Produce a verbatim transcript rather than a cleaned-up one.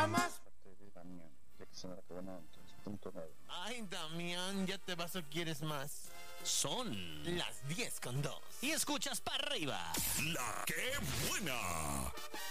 nada más. Damián, ya que se me acabó entonces, punto nueve. Ay, Damián, ¿ya te vas o quieres más? Son Las diez con dos. y escuchas para arriba. La que buena.